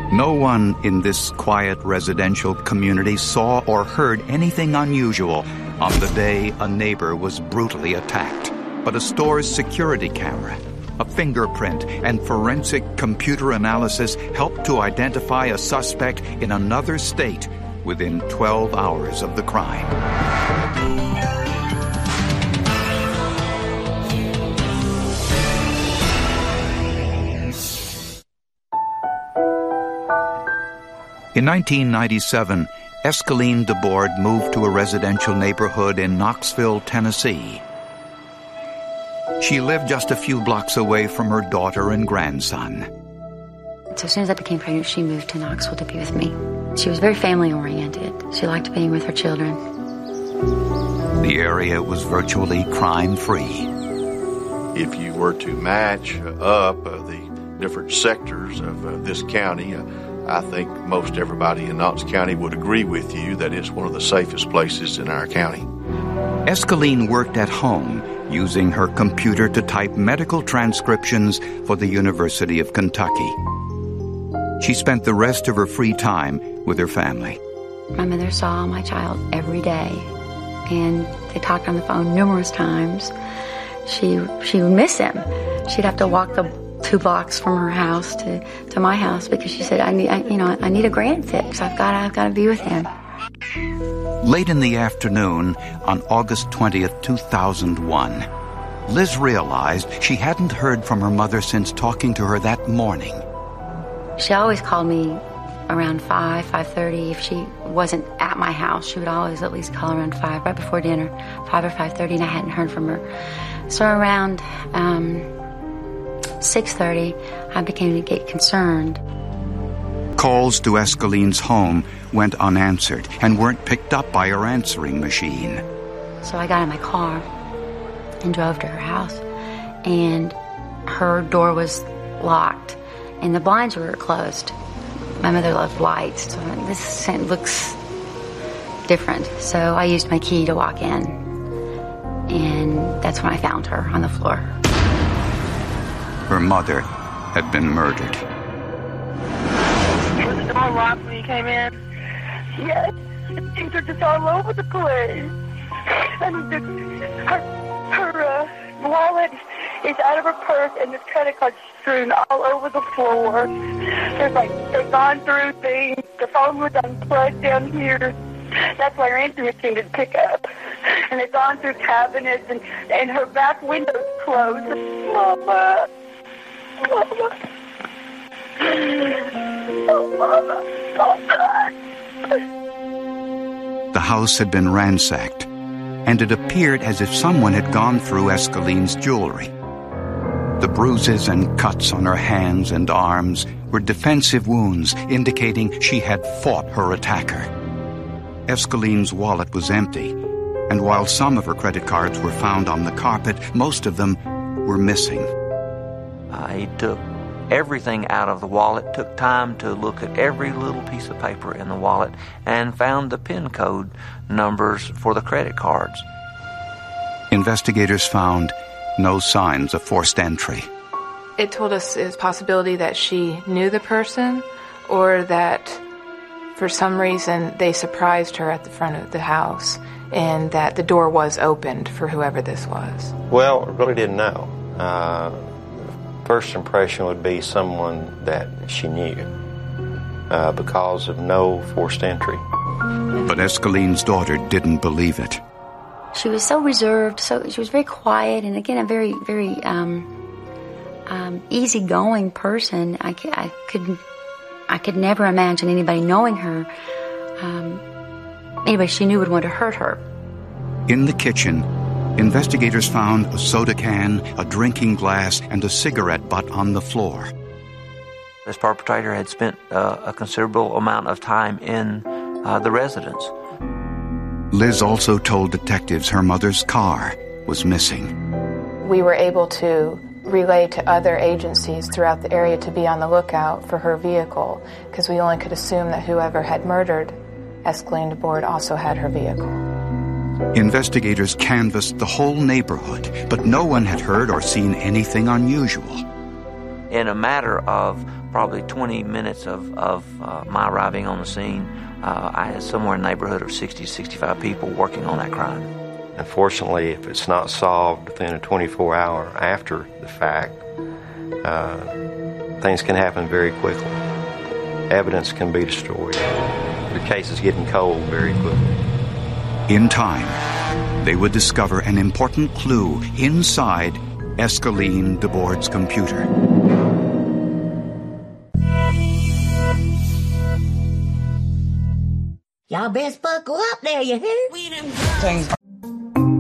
No one in this quiet residential community saw or heard anything unusual on the day a neighbor was brutally attacked. But a store's security camera, a fingerprint, and forensic computer analysis helped to identify a suspect in another state within 12 hours of the crime. In 1997, Escaline DeBoard moved to a residential neighborhood in Knoxville, Tennessee. She lived just a few blocks away from her daughter and grandson. So as soon as I became pregnant, she moved to Knoxville to be with me. She was very family-oriented. She liked being with her children. The area was virtually crime-free. If you were to match up the different sectors of this county, I think most everybody in Knox County would agree with you that it's one of the safest places in our county. Escaline worked at home, using her computer to type medical transcriptions for the University of Kentucky. She spent the rest of her free time with her family. My mother saw my child every day, and they talked on the phone numerous times. She would miss him. She'd have to walk the 2 blocks from her house to my house because she said, I need a grand fix. I've got to be with him. Late in the afternoon, on August 20th, 2001, Liz realized she hadn't heard from her mother since talking to her that morning. She always called me around 5:30. If she wasn't at my house, she would always at least call around 5, right before dinner, 5 or 5:30, and I hadn't heard from her. So around 6:30, I began to get concerned. Calls to Escaline's home went unanswered and weren't picked up by her answering machine. So I got in my car and drove to her house, and her door was locked, and the blinds were closed. My mother loved lights, so this looks different. So I used my key to walk in, and that's when I found her on the floor. Her mother had been murdered. Was the door locked when you came in? Yes. Things are just all over the place. And her wallet is out of her purse, and there's credit cards strewn all over the floor. They've gone through things. The phone was unplugged down here. That's why her answering machine didn't pick up. And they've gone through cabinets, and her back window's closed. Mama. Mama. Oh, Mama. Oh, God. The house had been ransacked, and it appeared as if someone had gone through Escaline's jewelry. The bruises and cuts on her hands and arms were defensive wounds, indicating she had fought her attacker. Escaline's wallet was empty, and while some of her credit cards were found on the carpet, most of them were missing. He took everything out of the wallet, took time to look at every little piece of paper in the wallet, and found the PIN code numbers for the credit cards. Investigators found no signs of forced entry. It told us it was a possibility that she knew the person, or that for some reason they surprised her at the front of the house, and that the door was opened for whoever this was. Well, I really didn't know. First impression would be someone that she knew because of no forced entry. But Escaline's daughter didn't believe it. She was so reserved, she was very quiet, and again, a very, very easygoing person. I could never imagine anybody knowing her. Anybody she knew would want to hurt her. In the kitchen, investigators found a soda can, a drinking glass, and a cigarette butt on the floor. This perpetrator had spent a considerable amount of time in the residence. Liz also told detectives her mother's car was missing. We were able to relay to other agencies throughout the area to be on the lookout for her vehicle, because we only could assume that whoever had murdered Escaline DeBoard also had her vehicle. Investigators canvassed the whole neighborhood, but no one had heard or seen anything unusual. in a matter of probably 20 minutes of my arriving on the scene, I had somewhere in the neighborhood of 60 to 65 people working on that crime. Unfortunately, if it's not solved within a 24-hour after the fact, things can happen very quickly. Evidence can be destroyed. The case is getting cold very quickly. In time, they would discover an important clue inside Escaline DeBord's computer. Y'all best buckle up there, you hear?